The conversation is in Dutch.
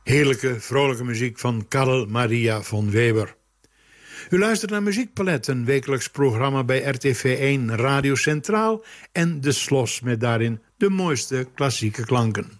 Heerlijke, vrolijke muziek van Karl Maria von Weber. U luistert naar Muziekpalet, een wekelijks programma bij RTV1 Radio Centraal en De Slos met daarin de mooiste klassieke klanken.